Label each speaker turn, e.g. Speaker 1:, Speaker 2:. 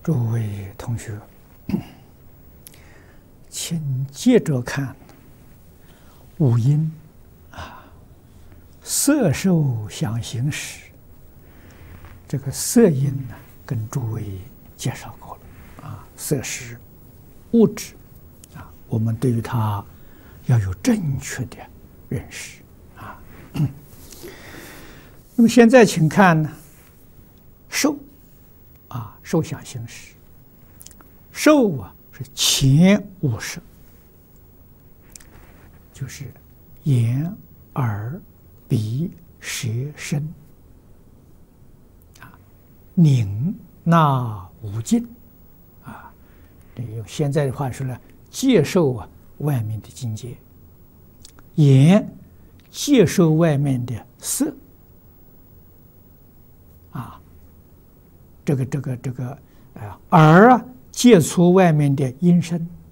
Speaker 1: 诸位同学，请接着看五阴色受想行识。这个色阴呢，跟诸位介绍过了色是物质我们对于它要有正确的认识那么现在请看呢，受受想行识，受是前五识，就是眼、耳、鼻、舌、身宁纳无尽用现在的话说呢，接受外面的境界，眼接受外面的色耳接触外面的音声